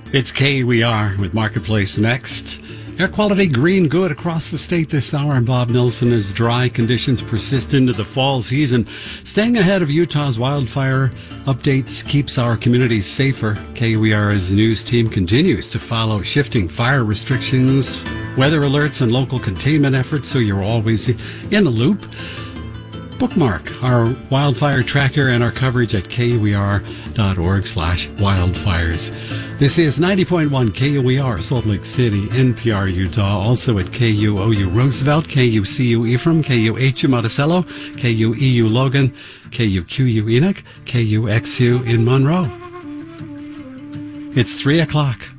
It's KUER with Marketplace next. Air quality green good across the state this hour. I'm Bob Nilsson as dry conditions persist into the fall season. Staying ahead of Utah's wildfire updates keeps our communities safer. KUER's news team continues to follow shifting fire restrictions, weather alerts, and local containment efforts so you're always in the loop. Bookmark our wildfire tracker and our coverage at kuer.org/wildfires. This is 90.1 KUER, Salt Lake City, NPR, Utah. Also at KUOU Roosevelt, KUCU Ephraim, KUHU Monticello, KUEU Logan, KUQU Enoch, KUXU in Monroe. It's 3 o'clock.